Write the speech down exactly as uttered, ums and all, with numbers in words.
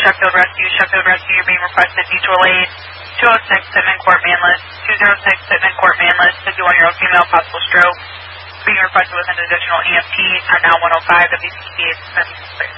Sheffield Rescue. Sheffield Rescue, you're being requested mutual aid. two oh six Pittman Court Manless. two oh six Pittman Court Manless. fifty-one-year-old female, possible stroke. Being requested with an additional E M T on now one oh five W C C eight.